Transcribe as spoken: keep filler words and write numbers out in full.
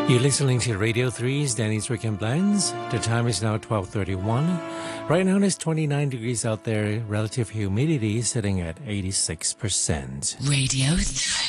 You're listening to Radio three's Danny's Weekend Blends. The time is now twelve thirty-one. Right now it's twenty-nine degrees out there. Relative humidity sitting at eighty-six percent. Radio three.